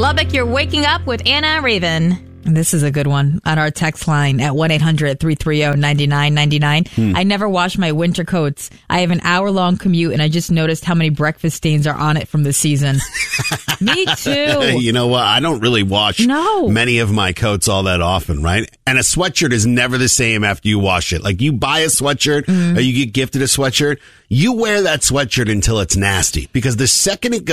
Lubbock, you're waking up with Anna and Raven. And this is a good one on our text line at 1-800-330-9999. I never wash my winter coats. I have an hour-long commute, and I just noticed how many breakfast stains are on it from the season. Me too. You know what? I don't really wash many of my coats all that often, right? And a sweatshirt is never the same after you wash it. Like, you buy a sweatshirt or you get gifted a sweatshirt, you wear that sweatshirt until it's nasty. Because the second it goes